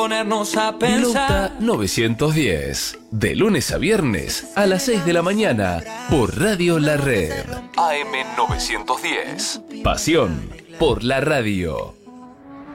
Ponernos a pensar. Ruta 910. De lunes a viernes a las 6 de la mañana por Radio La Red. AM 910. Pasión por la radio.